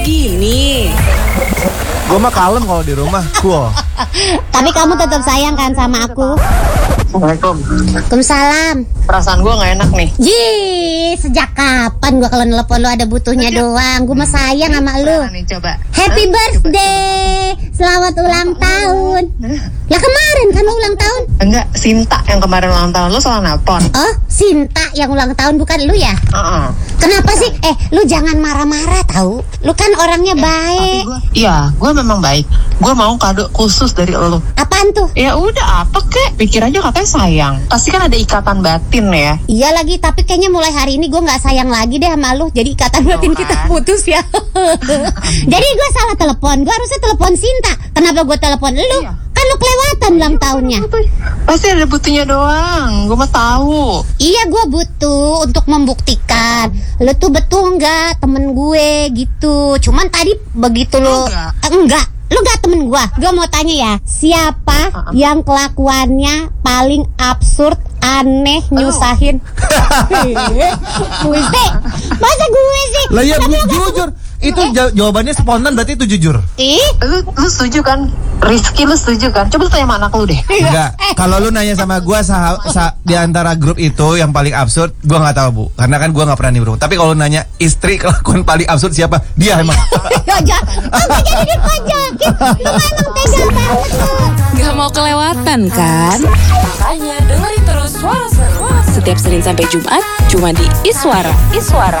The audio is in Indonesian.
Gini. Gue mah kalem kalau di rumah, cool. Tapi kamu tetap sayang kan sama aku? Assalamualaikum. Waalaikumsalam. Perasaan gue gak enak nih. Jih, sejak kapan gua kalau nelpon lu ada butuhnya doang? Gua mah sayang sama lu. Nih, coba. Happy birthday, selamat ulang tahun. Lah kemarin kan lu ulang tahun? Enggak, Sinta yang kemarin ulang tahun. Lu salah nelpon. Oh, Sinta yang ulang tahun bukan lu ya? Kenapa sih? Lu jangan marah-marah tahu. Lu kan orangnya baik. Gue memang baik. Gue mau kado khusus dari lo. Apaan tuh? Ya udah, apa kek? Pikir aja katanya sayang. Pasti kan ada ikatan batin ya. Iya lagi, tapi kayaknya mulai hari ini gue nggak sayang lagi deh sama lu. Jadi ikatan batin kita putus ya. Jadi gue salah telepon. Gue harusnya telepon Sinta. Kenapa gue telepon lu? Iya. Kan lu kelewatan ulang tahunnya. Pasti ada butuhnya doang. Gue mah tahu. Iya, gue butuh untuk membuktikan lu tuh betul nggak temen gue gitu. Cuman tadi begitu lu enggak. Lu gak temen gue mau tanya ya, siapa yang kelakuannya paling absurd, aneh, nyusahin? Gue sih, masa gue sih? Lah ya jujur, itu jawabannya spontan berarti itu jujur. Lu setuju kan? Rizky, lu setuju kan? Coba lu tanya sama anak lu deh. Enggak, kalau lu nanya sama gue di antara grup itu yang paling absurd, gue nggak tahu bu, karena kan gue nggak pernah nimbrung. Tapi kalau nanya istri kelakuan paling absurd siapa? Dia emang. Enggak jadi dipajakin. Lu emang tega banget lu. Gak mau kelewatan kan? Makanya dengerin terus Suara Seru setiap Senin sampai Jumat cuma di Iswara.